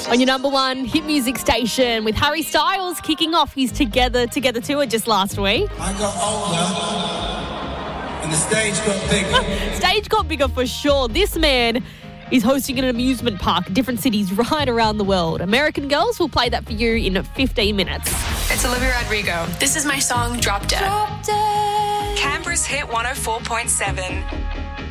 On your number one hit music station with Harry Styles kicking off his Together tour just last week. I got older and the stage got bigger. Stage got bigger for sure. This man is hosting an amusement park in different cities right around the world. American Girls will play that for you in 15 minutes. It's Olivia Rodrigo. This is my song, Drop Dead. Canberra's Hit 104.7.